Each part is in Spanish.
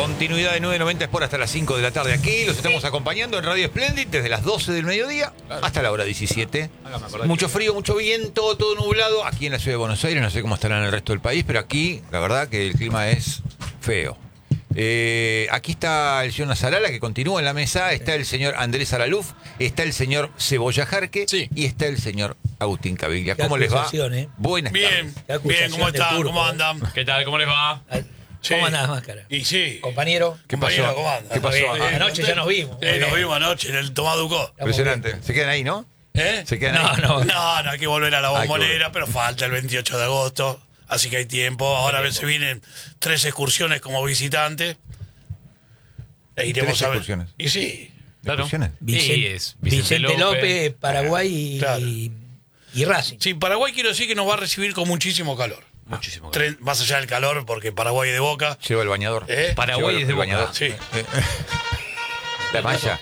continuidad de 990 Sport hasta las 5 de la tarde aquí. Los estamos acompañando en Radio Splendid desde las 12 del mediodía hasta la hora 17. Mucho frío, mucho viento, todo nublado. Aquí en la ciudad de Buenos Aires, no sé cómo estará en el resto del país, pero aquí la verdad que el clima es feo. Aquí está el señor Nasarala, que continúa en la mesa. Está el señor Andrés Araluf, está el señor Cebolla Jarque y está el señor Agustín Caviglia. ¿Cómo les va? Buenas tardes. Bien, ¿cómo están? ¿Cómo andan? ¿Qué tal? ¿Cómo les va? ¿Cómo andás, Máscara? Y sí. Compañero. ¿Qué pasó? ¿Cómo andan? ¿Qué pasó? Anoche ya nos vimos. Nos vimos anoche en el Tomaducó. Impresionante. Se quedan ahí, ¿no? ¿Se quedan ahí? No, hay que volver a la Bombonera, pero falta el 28 de agosto. Así que hay tiempo. Ahora se vienen 3 excursiones como visitantes. E iremos 3 a ver. excursiones. Y sí. Claro. Vicente López, Paraguay y Racing. Sí, Paraguay quiero decir que nos va a recibir con muchísimo calor. Muchísimo calor. Más allá del calor, porque Paraguay es de Boca. Lleva el bañador. Paraguay es de Boca. Bañador. Sí. La malla.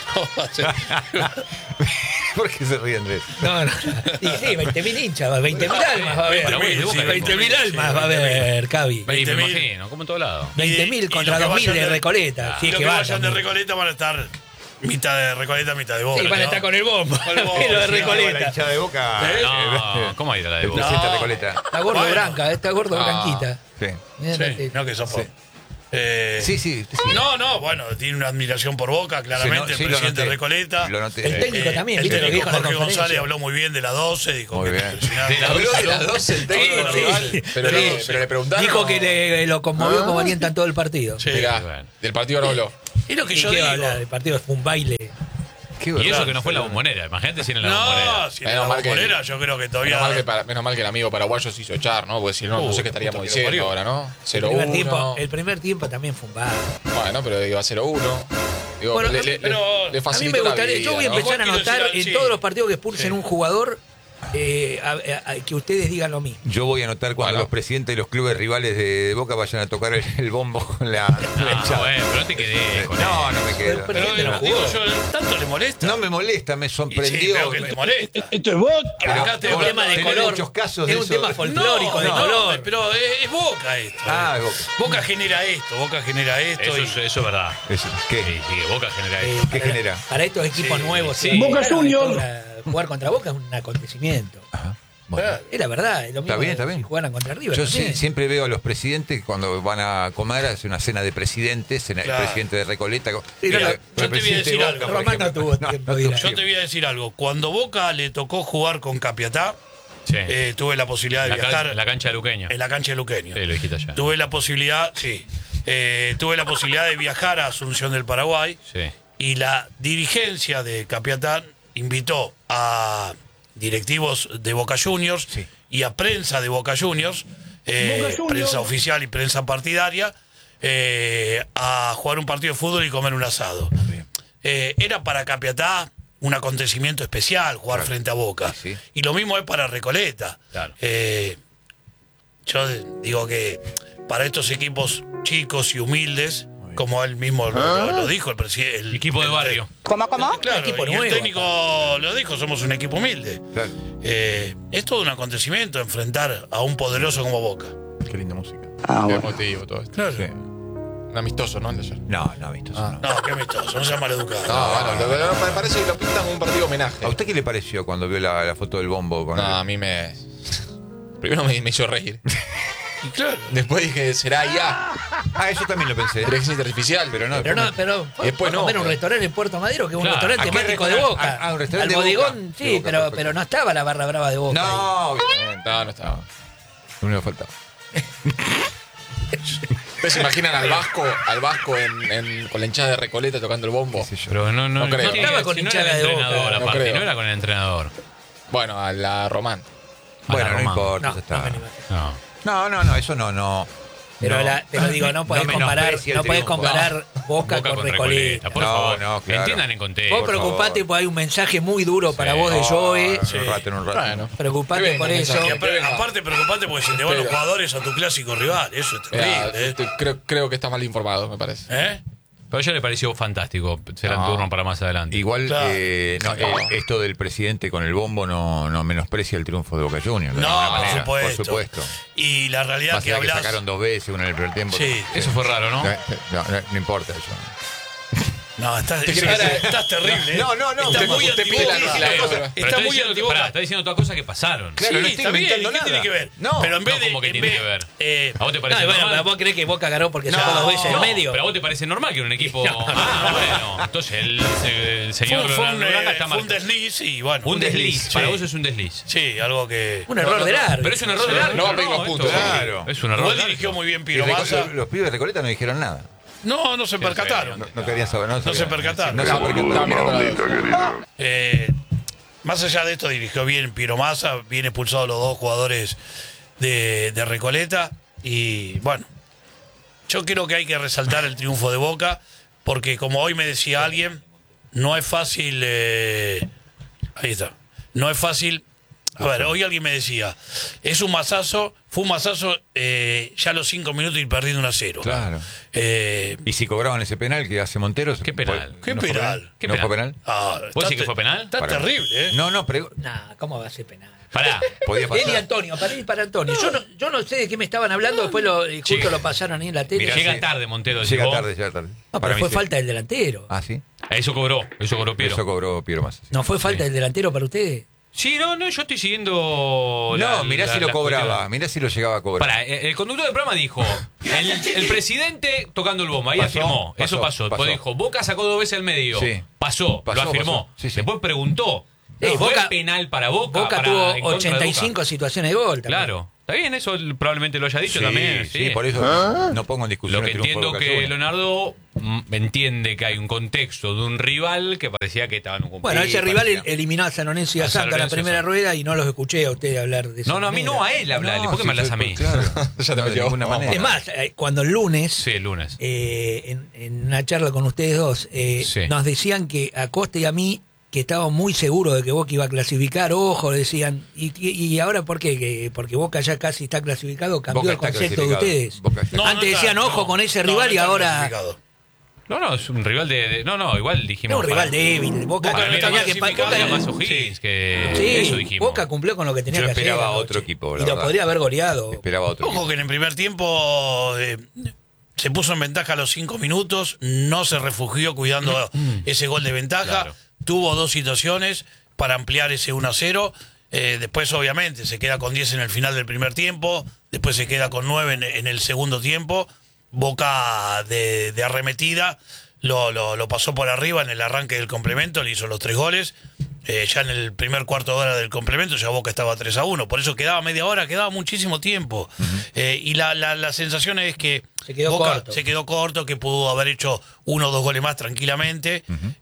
¿Por qué se ríen de eso? No. Sí, 20.000 hinchas, 20.000 almas va a haber. 20.000 almas va a haber, Cavi. 20.000. Me imagino, como en todo lado. 20.000 contra 2.000 de Recoleta. Los que vayan de Recoleta van a estar mitad de Recoleta, mitad de Boca. Sí, van a estar con el bombo. Con el bombo, Lo de La Recoleta. hinchada de Boca. No, ¿cómo ha ido la de Boca? Representa Recoleta. Está gordo Branca, está gordo Branquita. Sí. Sí, no que sos Sí. No, bueno, tiene una admiración por Boca, claramente, Sí, el lo presidente noté. de Recoleta. Lo noté. El técnico también, El ¿viste? Lo técnico dijo en la Jorge conferencia. González habló muy bien de la 12, dijo Muy que bien. impresionante. Habló de la 12 el técnico Sí, del sí, rival. sí. Pero le preguntaron. Dijo que lo conmovió como alientan todo el partido. Sí. Mirá, Bueno. del partido no habló. Es lo que ¿Y yo qué va a digo. hablar? El partido fue un baile. Qué Y verdad. eso que no fue la Bombonera. Imagínate si era en la Bombonera. No, si en la Bombonera yo creo que todavía... Menos mal que el amigo paraguayo se hizo echar, ¿no? Porque si no, no sé qué estaríamos puta que lo diciendo parió. ahora, ¿no? 0-1. El primer tiempo también fue un bar. Bueno, pero iba 0-1. Digo, Bueno, le pero le A mí facilitó me la gustaría, vida, yo voy a ¿no? empezar a Igual quiero anotar decir, en sí. todos los partidos que expulsen un jugador que ustedes digan lo mismo. Yo voy a anotar cuando Bueno. los presidentes de los clubes rivales de Boca vayan a tocar el bombo con la hinchada. Bueno, pero no te quedé con No, él. no me quedo. Pero digo yo, ¿tanto le molesta? No me molesta, me Y sí, sorprendió. veo que te molesta. Esto es Boca. Pero Acá te- Es un tema de tenés color. muchos casos Es de un eso. tema folclórico de No, color. pero es Boca esto. Ah, Boca. Boca genera esto. Eso es verdad. ¿Qué? Sí, que Boca genera eso. ¿Qué genera? Para estos equipos Sí, nuevos. sí. Boca Juniors. Jugar contra Boca es un acontecimiento. Ajá. Bueno. Es la verdad, es lo mismo. Está bien. Si jugaran contra River. Yo también. siempre veo a los presidentes cuando van a comer, hace una cena de presidentes, el Claro. presidente de Recoleta. Sí, Mira, no, yo te voy a decir algo. por Román no ejemplo. tuvo tiempo de ir a- Yo te voy a decir algo. Cuando Boca le tocó jugar con Capiatá, Sí. tuve la posibilidad de viajar La cancha de Luqueño. en la cancha de Luqueño. Sí, lo dijiste allá. Tuve la posibilidad, tuve la posibilidad de viajar a Asunción del Paraguay Sí. y la dirigencia de Capiatá invitó a directivos de Boca Juniors Sí. y a prensa de Boca Juniors, Boca Juniors. prensa oficial y prensa partidaria, a jugar un partido de fútbol y comer un asado. Era para Capiatá un acontecimiento especial jugar Claro. frente a Boca. Sí, sí. Y lo mismo es para Recoleta. Claro. Yo digo que para estos equipos chicos y humildes, como él mismo lo dijo, el presidente. Equipo de barrio. ¿Cómo? Claro, Equipo y nuevo, el técnico lo dijo, somos un equipo humilde. Claro. Es todo un acontecimiento enfrentar a un poderoso como Boca. Qué linda música. Qué emotivo todo esto. Claro. Sí. Un amistoso, ¿no? El de ayer. No, visto eso. no. No, qué amistoso, no sea maleducado. No, bueno, me parece que lo pintan como un partido homenaje. ¿A usted qué le pareció cuando vio la foto del bombo? Con No, a mí me. Primero me hizo reír. Y claro. Después dije, será IA, eso también lo pensé. inteligencia artificial. Pero no, Pero Después no. comer un restaurante en Puerto Madero que es un Claro. restaurante ¿A qué temático de restaurante? Boca. Un restaurante Al de Boca. bodegón, De sí, Boca, perfecto. pero no estaba la barra brava de Boca. ahí. No, bien. No estaba. Lo único que faltaba. ¿Ustedes se imaginan al Vasco con la hinchada de Recoleta tocando el bombo? Qué sé yo. Pero no No creo. tiene Estaba que- con si no hinchada era el de Boca. entrenador, No aparte, creo. no era con el entrenador. Bueno, a la Román. Bueno, no Román. importa, No, ya está. no me lo imagino. No. Eso no. Pero, No. pero digo, no podés comparar, menosprecia el no podés triunfo. comparar Boca con Recoleta. Por No, favor, no, claro. entiendan en contexto. Vos por preocupate favor. porque hay un mensaje muy duro para Sí. vos de Joe. En un rato. Bueno. Preocupate Que venga por el eso. mensaje. Aparte, preocupante porque se te van los Pero- jugadores a tu clásico rival. Eso es Mirá, terrible. creo que está mal informado, me parece. ¿Eh? Pero a ella le pareció fantástico. Será No. turno para más adelante. Igual Claro. esto del presidente con el bombo no menosprecia el triunfo de Boca Juniors. de No, alguna por manera, supuesto. Por supuesto. Y la realidad Más que allá que hablas. sacaron 2 veces, una en el primer tiempo. Sí. Eso fue raro, ¿no? No importa eso. No, estás terrible. No, Está muy usted pide la antibocista. Pero Está muy diciendo, antibocista. está diciendo todas cosas que pasaron. Claro, Sí, no estoy está bien, inventando ¿y qué nada. tiene que ver? No, pero en vez No, de. como que en tiene vez- que ver. eh, ¿A vos te No, parece y bueno, normal? pero vos creés que Boca ganó porque No, sacó 2 veces no, en medio. Pero a vos te parece normal que un equipo. Bueno. Entonces el señor fue un Uranga está fue un marcado. desliz y bueno. Un desliz. Sí. Para vos es un desliz. Sí, algo que. Un error del árbitro. Pero es un error del árbitro. No va a pedir los esto- puntos. Claro. Es un error Igual del dirigió árbitro. muy bien Y Piro Massa. los pibes de Recoleta no dijeron nada. No se percataron. No querían saber. No, se sabían. percataron. No se Estaba percataron. mirando la- Más allá de esto, dirigió bien Piro Massa, bien expulsado los 2 jugadores de Recoleta. Y bueno, yo creo que hay que resaltar el triunfo de Boca, porque como hoy me decía alguien, no es fácil. Ahí está. No es fácil. A ver, hoy alguien me decía, es un masazo, fue un masazo ya a los 5 minutos y perdiendo 1-0. Claro. Eh, Y si cobraban ese penal que hace Monteros. ¿Qué penal? ¿Qué ¿No fue penal? ¿Qué ¿No penal? fue penal? ah, ¿Vos está decís que fue penal? Está Para- terrible, ¿eh? No, pero Nah, ¿cómo va a ser penal? Pará. podía Él y pasar. Antonio, para él y para Antonio. Yo no sé de qué me estaban hablando, después justo Llega- lo pasaron ahí en la tele. Mirá, Llega sí. tarde Montero. decís Llega vos. tarde. No, Para pero mí fue sí. falta del delantero. Ah, sí. Eso cobró Piero. Eso cobró Piero Massa. sí. ¿No fue falta del delantero para ustedes? Sí, no, yo estoy siguiendo. No, mirá si lo las cobraba. cuestiones. Mirá si lo llegaba a cobrar. Pará, el conductor del programa dijo, el presidente tocando el bombo, ahí Pasó, afirmó, pasó, eso pasó. Después pasó. dijo, Boca sacó 2 veces el medio, Sí. pasó, Pasó, lo afirmó. pasó. Sí, sí. Después preguntó, ¿fue Boca- penal para Boca? Boca para- tuvo en contra de 85 Boca? situaciones de gol. también. Claro, está bien, eso él probablemente lo haya dicho Sí, también. sí, por eso no pongo en discusión Lo que el triunfo de entiendo Boca que Juniors. Leonardo entiende que hay un contexto de un rival que parecía que estaba en un Bueno, Sí, ese rival parecía. eliminó a San Lorenzo y a A San Santa en la Lorenzo y a primera Santa. rueda y no los escuché a ustedes hablar de eso. No, a mí no, a él hablarle. No, ¿Por qué sí, me hablas fue- a mí? Claro. Ya te No, de metió. ninguna manera. Es más, cuando el lunes, Sí, el lunes. en una charla con ustedes dos, Sí. nos decían que a Costa y a mí, que estábamos muy seguros de que Boca iba a clasificar, ojo, decían, ¿y ahora por qué? Porque Boca ya casi está clasificado, cambió Boca el está concepto de clasificado. ustedes. Boca está- No, Antes está- decían, ojo no, con ese no, rival no y está ahora... clasificado. No, es un rival de... No, igual dijimos... Es un rival para- débil. Boca, Para mí era tenía más que... clasificado, Boca- era más O'Higgins que... Sí, Eso dijimos. Boca cumplió con lo que tenía Yo que hacer. esperaba anoche. otro equipo, la Y lo verdad. podría haber goleado. Esperaba otro. Ojo equipo. que en el primer tiempo se puso en ventaja a los 5 minutos, no se refugió cuidando ese gol de ventaja, Claro. tuvo 2 situaciones para ampliar ese 1-0. Después, obviamente, se queda con 10 en el final del primer tiempo, después se queda con 9 en el segundo tiempo. Boca de arremetida lo pasó por arriba en el arranque del complemento, le hizo los 3 goles. Ya en el primer cuarto de hora del complemento ya Boca estaba 3-1, por eso quedaba media hora, quedaba muchísimo tiempo. Y la sensación es que Se quedó Boca corto. se quedó corto, que pudo haber hecho 1 o 2 goles más tranquilamente.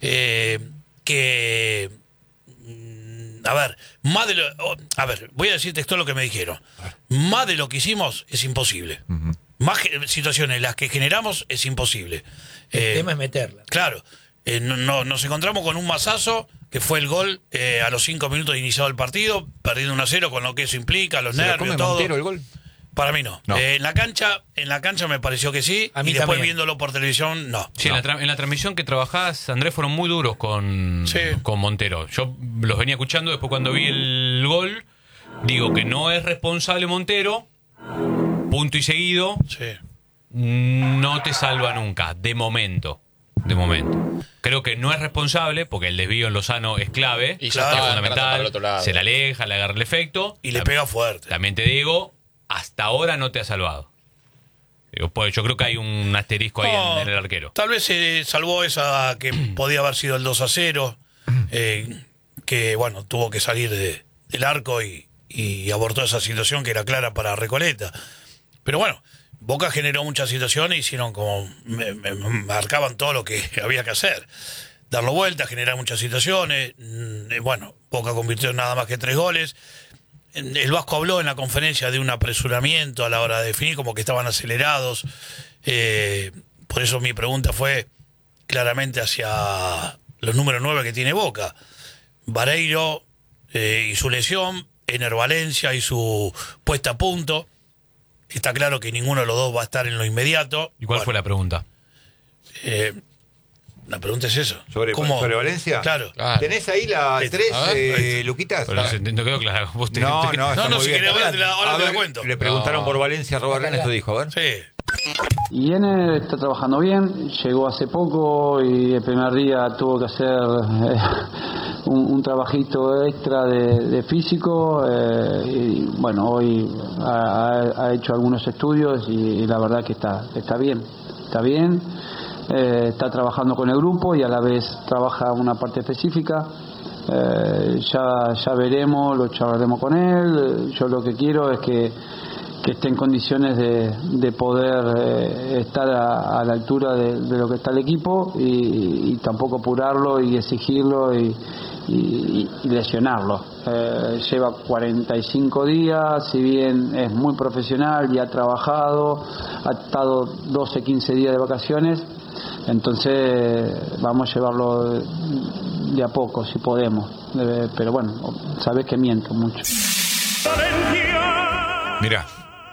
Que a ver, voy a decir textual lo que me dijeron. Más de lo que hicimos es imposible. Más situaciones las que generamos es imposible. El tema es meterla. Claro, nos encontramos con un masazo que fue el gol a los 5 minutos de iniciado el partido, perdiendo 1-0 con lo que eso implica, los ¿Se lo nervios, come todo. Montero el gol? Para mí no. No. En la cancha me pareció que sí, A mí y después también. viéndolo por televisión, no. Sí, No. en la transmisión que trabajás, Andrés, fueron muy duros con Sí. Montero. Yo los venía escuchando, después cuando vi el gol, digo que no es responsable Montero, punto y seguido, Sí. no te salva nunca, de momento. De momento. Creo que no es responsable, porque el desvío en Lozano es clave, Y es ya estaba esperando para fundamental, el otro lado. se la aleja, le agarra el efecto. Y le pega fuerte. También te digo, hasta ahora no te ha salvado. Digo, pues yo creo que hay un asterisco ahí No, en el arquero. Tal vez se salvó esa que podía haber sido el 2-0, que bueno, tuvo que salir del arco y abortó esa situación que era clara para Recoleta. Pero bueno, Boca generó muchas situaciones, hicieron como me marcaban todo lo que había que hacer. Darlo vuelta, generar muchas situaciones. Bueno, Boca convirtió en nada más que 3 goles. El Vasco habló en la conferencia de un apresuramiento a la hora de definir, como que estaban acelerados. Por eso mi pregunta fue claramente hacia los números 9 que tiene Boca. Vareiro y su lesión, Ener Valencia y su puesta a punto. Está claro que ninguno de los dos va a estar en lo inmediato. ¿Y cuál fue la pregunta? La pregunta es eso. ¿Sobre Valencia? Claro. ¿Tenés ahí la Sí. 3, Luquitas? Pero no quedó claro. Vos tenés- No, está No, muy si bien. querés hablar, ahora A te la ver, cuento. Le preguntaron por Valencia, Arrobarrena, esto dijo, a ver. Sí. Y N está trabajando bien, llegó hace poco y el primer día tuvo que hacer un trabajito extra de físico y bueno, hoy ha hecho algunos estudios y la verdad que está bien, está trabajando con el grupo y a la vez trabaja una parte específica. Ya veremos, lo charlaremos con él. Yo lo que quiero es que esté en condiciones de poder estar a la altura de lo que está el equipo y tampoco apurarlo y exigirlo y lesionarlo. Lleva 45 días, si bien es muy profesional y ha trabajado, ha estado 12, 15 días de vacaciones, entonces vamos a llevarlo de a poco si podemos, pero bueno, sabes que miento mucho. Mirá.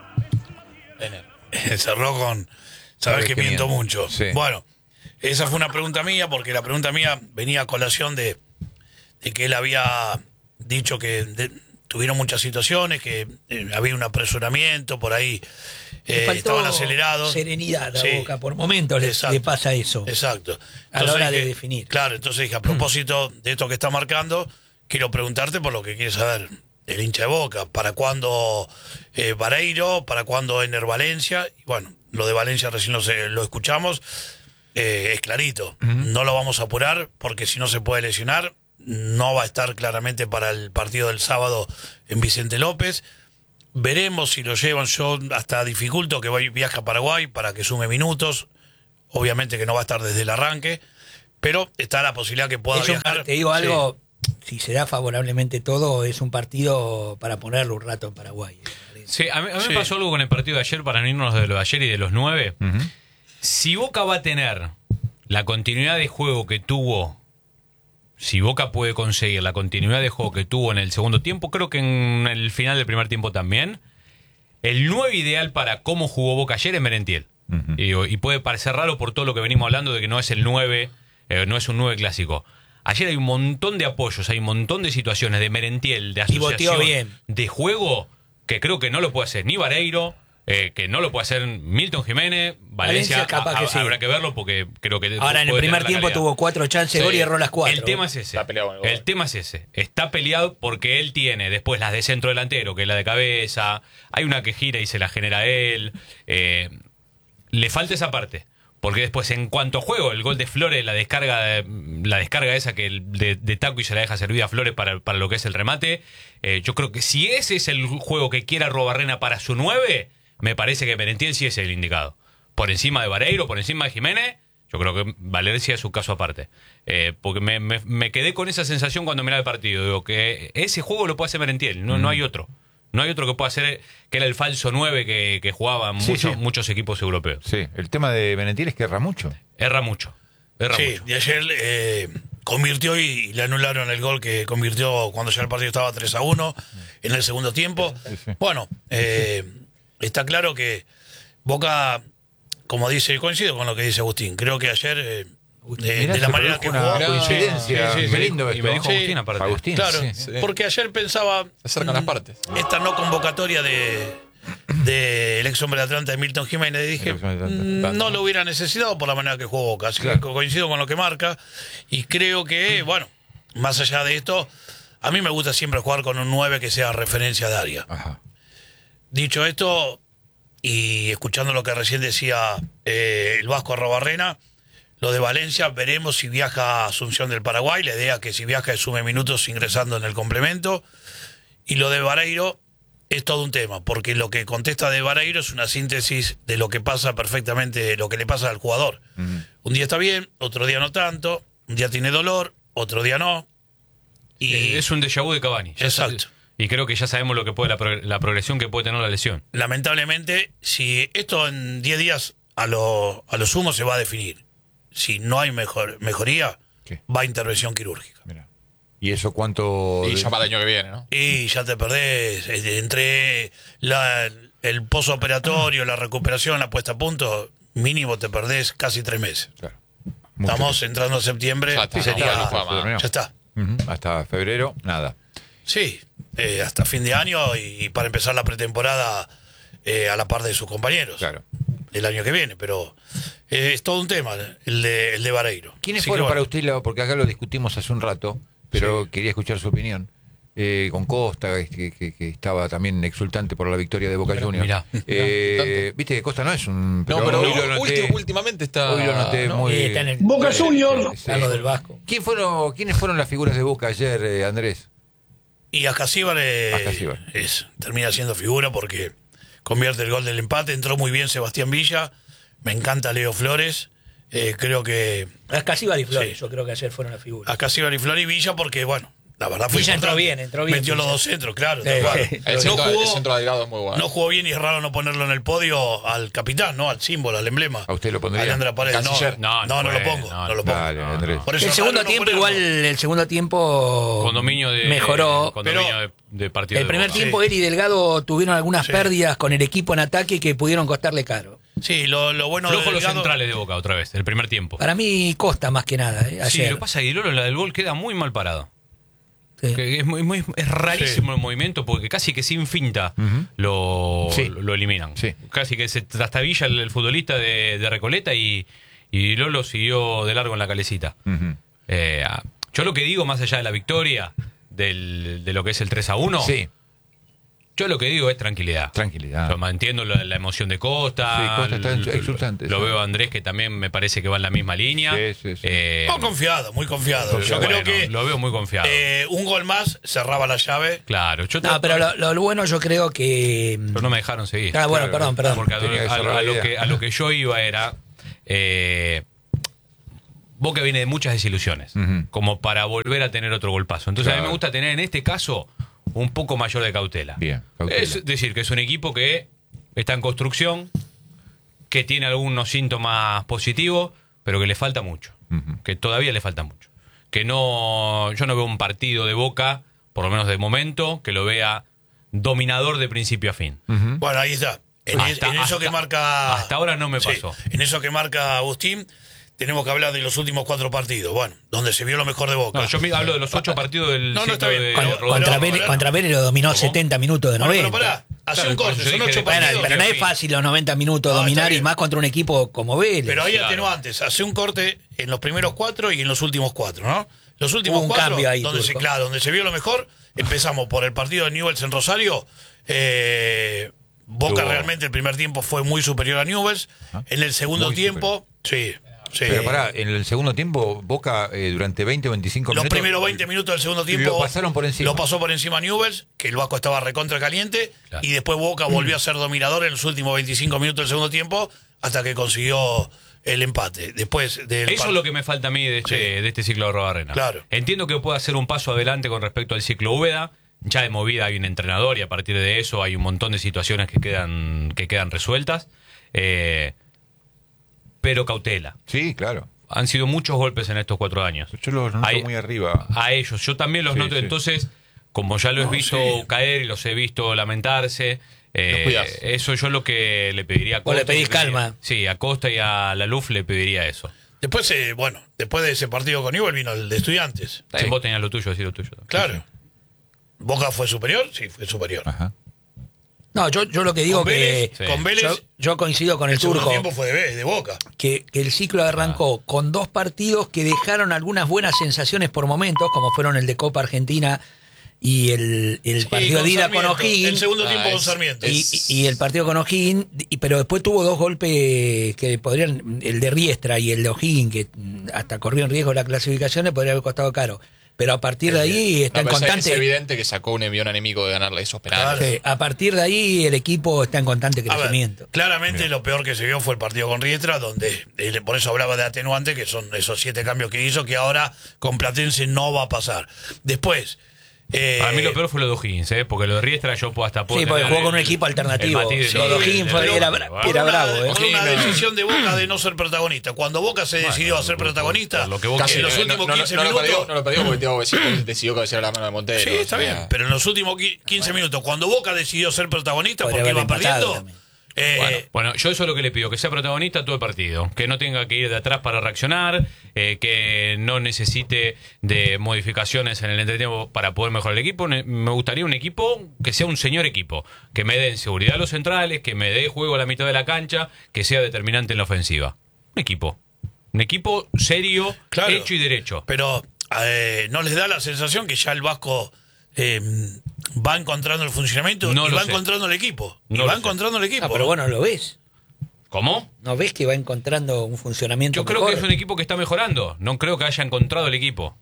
Cerró con sabes que miento mucho. Sí. Bueno, esa fue una pregunta mía, porque la pregunta mía venía a colación de que él había dicho que tuvieron muchas situaciones, que había un apresuramiento por ahí, Le faltó estaban acelerados. serenidad a Sí. Boca, por momentos Exacto. le pasa eso. Exacto. A la hora de dije, definir. Claro, entonces dije, a propósito de esto que está marcando, quiero preguntarte por lo que quiere saber el hincha de Boca. ¿Para cuándo Vareiro? ¿Para cuándo Ener Valencia? Y bueno, lo de Valencia recién lo escuchamos. Es clarito. No lo vamos a apurar porque si no se puede lesionar, no va a estar claramente para el partido del sábado en Vicente López. Veremos si lo llevan. Yo hasta dificulto que viaje a Paraguay para que sume minutos. Obviamente que no va a estar desde el arranque, pero está la posibilidad que pueda viajar. Te digo Sí. algo, si se da favorablemente todo, es un partido para ponerlo un rato en Paraguay. Sí, a mí Sí. me pasó algo con el partido de ayer, para no irnos de lo de ayer y de los 9. Si Boca va a tener la continuidad de juego que tuvo, si Boca puede conseguir la continuidad de juego que tuvo en el segundo tiempo, creo que en el final del primer tiempo también, el 9 ideal para cómo jugó Boca ayer es Merentiel. Y puede parecer raro por todo lo que venimos hablando de que no es el 9, no es un 9 clásico. Ayer hay un montón de apoyos, hay un montón de situaciones de Merentiel, de boteó asociación, bien. de juego, que creo que no lo puede hacer ni Vareiro, que no lo puede hacer Milton Jiménez. Valencia capaz que sí. habrá que verlo porque creo que Ahora, en el puede primer tener la tiempo calidad. tuvo 4 chances de gol y erró las 4. El tema es ese. Está peleado con el gol. El tema es ese. Está peleado porque él tiene después las de centro delantero, que es la de cabeza. Hay una que gira y se la genera él. Le falta esa parte. Porque después, en cuanto a juego, el gol de Flores, la descarga esa que de Taco y se la deja servir a Flores para lo que es el remate. Yo creo que si ese es el juego que quiera Arrobarrena para su 9, me parece que Merentiel sí es el indicado. Por encima de Vareiro, por encima de Jiménez, yo creo que Valencia es su caso aparte. Porque me quedé con esa sensación cuando miraba el partido. Digo que ese juego lo puede hacer Merentiel, no hay otro. No hay otro que pueda hacer, que era el falso 9 que jugaban muchos equipos europeos. Sí, el tema de Merentiel es que erra mucho. Erra mucho. Sí, y ayer convirtió y le anularon el gol que convirtió cuando ya el partido estaba 3-1 en el segundo tiempo. Sí. Bueno, está claro que Boca, como dice, coincido con lo que dice Agustín. Creo que ayer, Mirá, de la se manera que produjo jugó. una coincidencia. Sí, sí, Qué sí. lindo Y esto. me dijo Sí. Agustín aparte. Agustín. Claro, sí. porque ayer pensaba Se acercan las partes. esta no convocatoria de el ex hombre de Atlanta de Milton Jiménez, dije, El ex hombre de Atlanta. no lo hubiera necesitado por la manera que jugó Boca. Así Claro. que coincido con lo que marca y creo que, bueno, más allá de esto, a mí me gusta siempre jugar con un 9 que sea referencia de área. Ajá. Dicho esto, y escuchando lo que recién decía el Vasco Arrobarrena, lo de Valencia, veremos si viaja a Asunción del Paraguay, la idea es que si viaja sume minutos ingresando en el complemento, y lo de Vareiro es todo un tema, porque lo que contesta de Vareiro es una síntesis de lo que pasa perfectamente, lo que le pasa al jugador. Un día está bien, otro día no tanto, un día tiene dolor, otro día no, y Es un déjà vu de Cavani. Exacto. Y creo que ya sabemos lo que puede la progresión que puede tener la lesión. lamentablemente, si esto en 10 días a lo sumo se va a definir, si no hay mejoría, Sí. va a intervención quirúrgica. Mira. ¿Y eso cuánto? Y ya para el año que viene, ¿no? Y ya te perdés entre el posoperatorio, la recuperación, la puesta a punto, mínimo te perdés casi 3 meses. Claro. Estamos entrando a septiembre. Ya está, y ya sería- está, no juega más. ya está. Hasta febrero, nada. Sí, hasta fin de año y para empezar la pretemporada a la par de sus compañeros. Claro. El año que viene, pero es todo un tema el de Vareiro. ¿Quiénes Así fueron que, para bueno, usted, porque acá lo discutimos hace un rato, pero quería escuchar su opinión? Con Costa, que estaba también exultante por la victoria de Boca Juniors. mirá. Viste que Costa no es un... No, pero hoy lo noté- últimamente está. hoy lo noté ¿no? muy... Está en el Boca Juniors. está lo del Vasco. ¿Quiénes fueron las figuras de Boca ayer, Andrés? Y Ascasíbar Ascasíbar. termina siendo figura porque convierte el gol del empate. Entró muy bien Sebastián Villa. Me encanta Leo Flores. Creo que Ascasíbar y Flores, Sí. yo creo que ayer fueron las figuras. Ascasíbar y Flores y Villa porque, bueno, la verdad fue Villa entró importante. bien, Metió los Villa. dos centros, claro. Sí. tal cual. El centro delgado es muy bueno. No jugó bien y es raro no ponerlo en el podio al capitán, ¿no? Al símbolo, al emblema. ¿A usted lo pondría? Alejandra Paredes. Canciller. No, No, lo puede, pongo. no, No lo pongo. Dale, Andrés. Por eso El es segundo raro no tiempo, ponerlo. igual, el segundo tiempo Condominio de. mejoró. Condominio de partido. El de primer Boca. tiempo él y Delgado tuvieron algunas Sí. pérdidas con el equipo en ataque que pudieron costarle caro. Sí, lo bueno de Flojo los Delgado- centrales de Boca otra vez, el primer tiempo. Para mí Costa más que nada, Sí, ayer. lo que pasa es que Di Loro en la del gol queda muy mal parado. Sí. Que es rarísimo el movimiento porque casi que sin finta Sí. lo eliminan. Sí. Casi que se trastabilla el futbolista de Recoleta y Lolo siguió de largo en la calecita. Ujú. Yo lo que digo, más allá de la victoria, de lo que es el 3-1, Sí, yo lo que digo es tranquilidad. tranquilidad. Yo entiendo la emoción de Costa. Sí, Costa está exultante, Lo sí. veo a Andrés que también me parece que va en la misma línea. Sí, sí. Muy confiado, muy confiado. Yo Bueno, creo que lo veo muy confiado. un gol más cerraba la llave. Claro, yo No, pero lo bueno yo creo que... pero no me dejaron seguir. Ah, bueno, Claro, perdón. Porque Tenía que cerrar la idea. a lo que yo iba era. Boca viene de muchas desilusiones, Ujú. como para volver a tener otro golpazo. Entonces a mí Claro. me gusta tener en este caso un poco mayor de cautela. Bien, cautela. Es decir, que es un equipo que está en construcción, que tiene algunos síntomas positivos, pero que le falta mucho. Ujú. Que todavía le falta mucho. Que no, yo no veo un partido de Boca, por lo menos de momento, que lo vea dominador de principio a fin. Bueno, ahí está. En eso que marca. Hasta ahora no me Sí, pasó. en eso que marca Agustín, tenemos que hablar de los últimos 4 partidos. Bueno, donde se vio lo mejor de Boca. No, yo hablo de los 8 partidos del No, ciclo está bien, de pero- Rodríguez. Contra, pero- Vélez, contra Vélez lo dominó ¿Cómo? 70 minutos de Bueno, 90. pero pará, hace Claro, un por corte, eso son dije 8 de- Bueno, partidos. pero no es fácil los 90 minutos No, está dominar y bien. más contra un equipo como Vélez. Pero hay Claro. atenuantes. Hace un corte en los primeros 4 y en los últimos 4, ¿no? Los últimos Hubo un 4, cambio ahí, donde Turco. donde se vio lo mejor, empezamos por el partido de Newell's en Rosario. Boca Tuvo- realmente el primer tiempo fue muy superior a Newell's. En el segundo Muy tiempo, sí. Pero pará, en el segundo tiempo, Boca durante 20 o 25 Los minutos... primeros 20 minutos del segundo tiempo Lo pasaron por encima. Lo pasó por encima Newell's, que el Vasco estaba recontra caliente, Claro. y después Boca volvió a ser dominador en los últimos 25 minutos del segundo tiempo hasta que consiguió el empate. Después del Eso es lo que me falta a mí de este ciclo de Arrobarrena. Claro. Entiendo que pueda hacer un paso adelante con respecto al ciclo Úbeda. Ya de movida hay un entrenador y a partir de eso hay un montón de situaciones que quedan resueltas. Pero cautela. Sí, claro. Han sido muchos golpes en estos 4 años. Yo los noto Hay- muy arriba. A ellos, yo también los Sí, noto. sí. Entonces, como ya los he visto sí. caer y los he visto lamentarse, Los cuidás. eso yo lo que le pediría a Vos le pedís le pediría- calma. Sí, a Costa y a la Luf le pediría eso. Después, después de ese partido con Newell's vino el de Estudiantes. También vos tenías lo tuyo, decir lo tuyo. Claro. ¿Boca fue superior? Sí, fue superior. Ajá. No, yo lo que digo Con que Vélez, Sí. con Vélez yo coincido con el el segundo Turco, tiempo fue de Boca. que el ciclo arrancó con 2 partidos que dejaron algunas buenas sensaciones por momentos, como fueron el de Copa Argentina y el partido con de ida con Sarmiento. O'Higgins. El segundo tiempo con es- Sarmiento. Y el partido con O'Higgins, pero después tuvo 2 golpes que podrían, el de Riestra y el de O'Higgins, que hasta corrió en riesgo la clasificación, le podría haber costado caro. Pero a partir de ahí está en No, pero es constante. evidente que sacó un envión enemigo de ganarle esos penales. Claro. Sí, a partir de ahí el equipo está en constante A ver, crecimiento. claramente lo peor que se vio fue el partido con Riestra, donde por eso hablaba de atenuante, que son esos 7 cambios que hizo, que ahora con Platense no va a pasar. Después, Para mí lo peor fue lo de O'Higgins, porque lo de Riestra yo puedo puedo Sí, porque tener jugó con un el- equipo alternativo. el matiz de Lo de O'Higgins fue- pero era por bravo, por una O'Higgins, decisión de Boca de no ser protagonista. Cuando Boca se decidió a ser protagonista, por lo que Boca Casi, en los últimos 15 no minutos... lo perdió porque Thiago Besito decidió cabecear la mano de Montero. Sí, está O sea, bien, pero en los últimos 15 minutos, cuando Boca decidió ser protagonista Podría porque iba haberle empatado perdiendo, también. Bueno, yo eso es lo que le pido, que sea protagonista todo el partido, que no tenga que ir de atrás para reaccionar, que no necesite de modificaciones en el entretiempo para poder mejorar el equipo. Me gustaría un equipo que sea un señor equipo, que me den seguridad a los centrales, que me dé juego a la mitad de la cancha, que sea determinante en la ofensiva. Un equipo serio, Claro, hecho y derecho. Pero ¿no les da la sensación que ya el Vasco va encontrando el funcionamiento No y lo va sé. encontrando el equipo? No y va lo sé. encontrando el equipo. No, pero bueno, lo ves. ¿Cómo? ¿No ves que va encontrando un funcionamiento Yo creo mejor? que es un equipo que está mejorando. No creo que haya encontrado el equipo.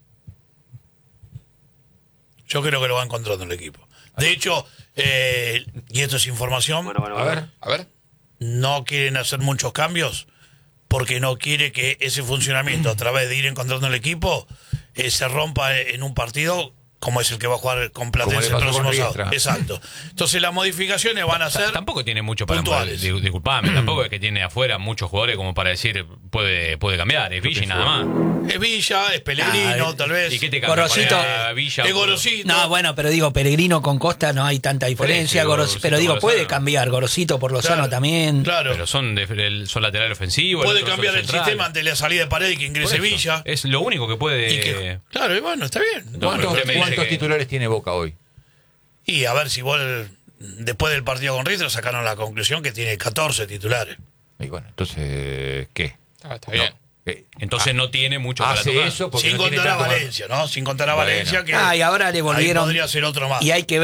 Yo creo que lo va encontrando el equipo. De hecho, y esto es información, A ver. no quieren hacer muchos cambios porque no quiere que ese funcionamiento a través de ir encontrando el equipo se rompa en un partido como es el que va a jugar con Platense Como el le pasó próximo con sábado. Riestra. Exacto. Entonces las modificaciones van a ser Tampoco tiene mucho para puntuales. disculpame, tampoco es que tiene afuera muchos jugadores como para decir puede cambiar, es Villa y nada más. Es Villa, es Pellegrino, Ah, tal vez. ¿Y qué te cambia? Gorosito. Poner a Villa Es por- Gorosito. No, bueno, pero digo, Pellegrino con Costa no hay tanta diferencia. eso, Gorosito Pero digo, por puede Lozano. cambiar. Gorosito por Lozano Claro, también. Claro. Pero son lateral ofensivo. Puede el otro cambiar son el central. sistema ante la salida de pared y que Por ingrese eso. Villa. Es lo único que puede. Claro, y bueno, está bien. No, Bueno, usted me dice ¿Cuántos que- titulares tiene Boca hoy? y a ver si vos, después del partido con Riestra, sacaron la conclusión que tiene 14 titulares. Y bueno, entonces, ¿qué? Está bien. Entonces no tiene mucho para Hace tocar. eso porque Sin no tiene contar a tanto Valencia, ¿no? Sin contar a Bueno. Valencia, que Y ahora le ahí volvieron. podría ser otro más. Y hay que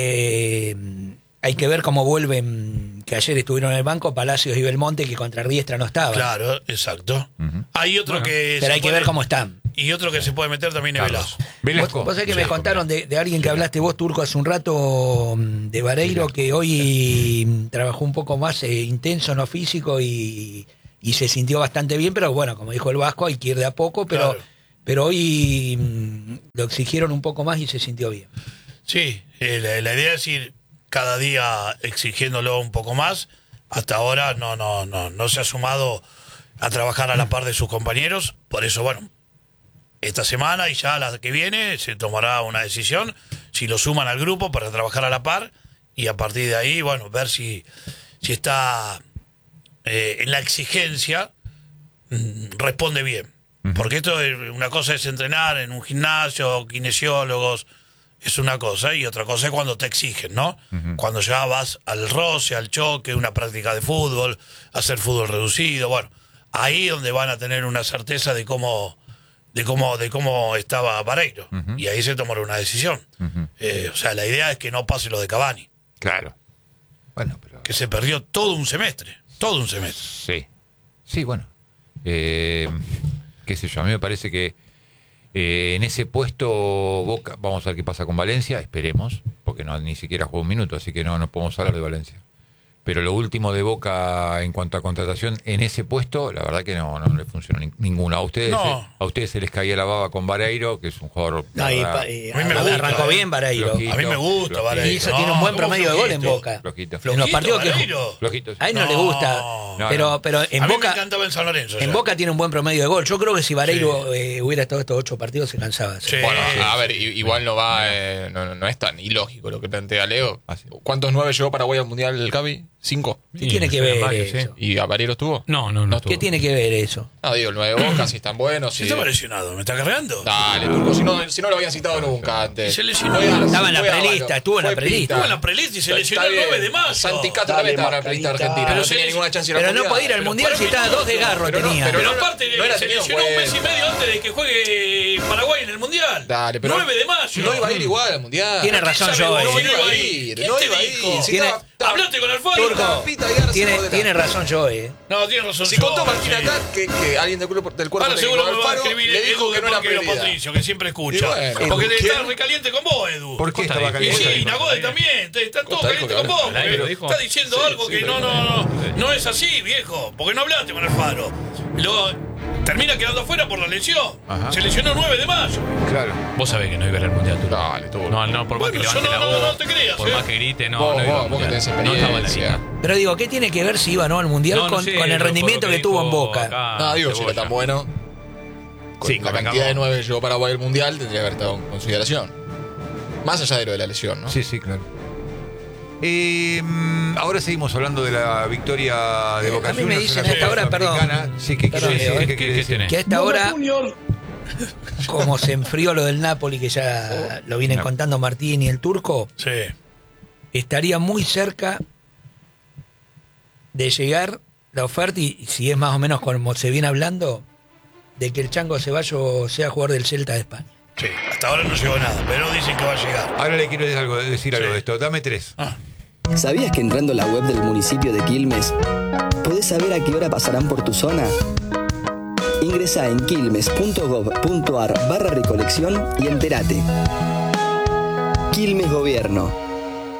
ver cómo vuelven, que ayer estuvieron en el banco Palacios y Belmonte, que contra Riestra no estaban. Claro, exacto. Hay otro Bueno, que Pero se hay que puede- ver cómo están. Y otro que se puede meter también es Carlos. Velasco. Velasco. Vos sabés que me Velasco, contaron de alguien que hablaste vos, Turco, hace un rato, de Vareiro, que hoy trabajó un poco más intenso, no físico, y se sintió bastante bien, pero bueno, como dijo el Vasco, hay que ir de a poco, pero, Claro. pero hoy lo exigieron un poco más y se sintió bien. Sí, la idea es ir cada día exigiéndolo un poco más. Hasta ahora no se ha sumado a trabajar a la par de sus compañeros. Por eso, bueno, esta semana y ya la que viene se tomará una decisión si lo suman al grupo para trabajar a la par y a partir de ahí, bueno, ver si está en la exigencia responde bien. Porque esto es, una cosa es entrenar en un gimnasio, kinesiólogos, es una cosa, y otra cosa es cuando te exigen, ¿no? Cuando ya vas al roce, al choque, una práctica de fútbol, hacer fútbol reducido, bueno, ahí es donde van a tener una certeza de cómo estaba Vareiro. Y ahí se tomará una decisión. O sea, la idea es que no pase lo de Cavani, Claro. Bueno, pero. que se perdió todo un semestre. Todo un semestre. Sí. Sí, bueno. Qué sé yo, a mí me parece que en ese puesto Boca, vamos a ver qué pasa con Valencia, esperemos, porque no ni siquiera jugó un minuto, así que no podemos hablar de Valencia. Pero lo último de Boca en cuanto a contratación en ese puesto, la verdad que no le funcionó ninguna. A ustedes, No. a ustedes se les caía la baba con Vareiro, que es un jugador. la No, verdad, a mí me gusta, arrancó bien Vareiro. flojito, A mí me gusta flojito, Vareiro. Y eso tiene un buen ¿cómo promedio de gol en flojito? Boca. Flojito. En los partidos que Vareiro? Flojito, sí. a él no le No. gusta, No, pero en a mí me Boca encantaba en San Lorenzo. en ya. Boca tiene un buen promedio de gol. Yo creo que si Vareiro hubiera estado estos 8 partidos se cansaba. Sí. Bueno, a ver, igual no va, no es tan ilógico lo que plantea Leo. Ah, sí. ¿Cuántos 9 llegó Paraguay al Mundial del Cavi? 5. ¿Qué tiene que ver eso? ¿Y a Vareiro estuvo? No ¿Qué tiene que ver eso? No, digo, el 9 de Boca, si están buenos. Si Si... estaba lesionado, ¿me está cargando? Dale, Turco, si no lo habían citado nunca antes. Y se lesionó. Estaba en la prelista, estuvo en la prelista. Estuvo en la prelista y se lesionó el 9 de mayo. Santicato también estaba en la prelista argentina. Pero No se tenía les- ninguna chance de ir al Pero no Mundial. podía ir al Pero- Mundial si estaba 2 de garro pero no, tenía. pero Pero no- aparte no era se tenido lesionó un en mes y cuenta. medio antes de que juegue Paraguay en el Mundial. Dale, pero 9 de mayo. no iba a ir igual al Mundial. Tiene razón ¿Sabe Joey. vos No si iba a ir, ¿Quién no te iba a dijo? ir. Si Tiene- estaba- Hablate con Alfaro. Turco. Pita y Arce Tiene Rodríguez. razón Joey. No, tiene razón. Si contó yo, Martín sí. acá que alguien del cuerpo Ahora técnico seguro me va a Alfaro escribir le dijo Edu que no era Parquero prioridad. Patricio, que siempre escucha. Y bueno, porque ¿quién? está recaliente con vos, Edu. ¿Por qué Costa estaba dijo. Y caliente? sí, Nagode también, están todos Costa dijo calientes con que vos. al aire lo porque dijo. Está diciendo Sí, algo sí, que pero- no es así, viejo. Porque no hablaste con Alfaro. Termina quedando afuera por la lesión. Ajá. Se lesionó el 9 de mayo. Claro. Vos sabés que no iba a ir al Mundial, Turco. Dale, tú. No, por más Bueno, que yo levante no- la no- voz, no te creas, por ¿eh? más que grite, no Vos, iba al vos que Mundial. tenés No estaba en la experiencia. lista. Pero digo, ¿qué tiene que ver si iba o no al Mundial No, no con sé, el pero rendimiento por lo que tuvo en dijo Boca? acá No, digo, si era Cebolla. tan bueno. Con Sí, la convengamos. cantidad de 9 que llegó Paraguay al Mundial, tendría que haber estado en consideración. Más allá de lo de la lesión, ¿no? Sí, sí, claro. Ahora seguimos hablando de la victoria de Boca a mí me Juniors. dicen en la a esta hora, Copa perdón. Sudamericana. Sí, ¿qué quiere decir? Leo, ¿Qué quiere decir? tenés? Que a esta hora, como se enfrió lo del Napoli, que ya lo vienen contando Martín y el Turco, Sí. estaría muy cerca de llegar la oferta, y si es más o menos como se viene hablando, de que el Chango Ceballos sea jugador del Celta de España. Sí. Hasta ahora no llegó nada, pero dicen que va a llegar. Ahora le quiero decir algo de esto. Dame 3. ¿Sabías que entrando a la web del municipio de Quilmes podés saber a qué hora pasarán por tu zona? Ingresa en quilmes.gov.ar/recolección y entérate. Quilmes Gobierno.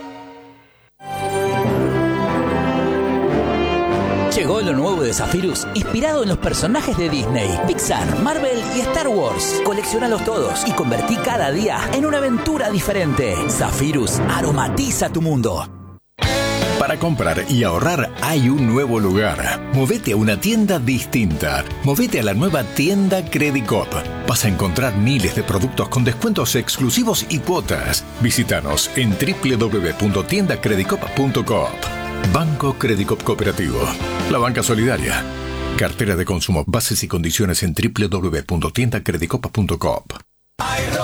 Llegó lo nuevo de Zephyrus, inspirado en los personajes de Disney, Pixar, Marvel y Star Wars. Colecciónalos todos y convertí cada día en una aventura diferente. Zephyrus aromatiza tu mundo. Para comprar y ahorrar hay un nuevo lugar. Movete a una tienda distinta. Movete a la nueva tienda Credicop. Vas a encontrar miles de productos con descuentos exclusivos y cuotas. Visítanos en www.tiendacredicop.coop. Banco Credicop Cooperativo. La banca solidaria. Cartera de consumo. Bases y condiciones en www.tiendacredicop.coop.